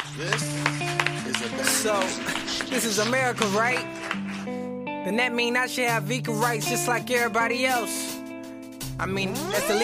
So, this is America, right? Then that mean I should have vegan rights just like everybody else. I mean, that's the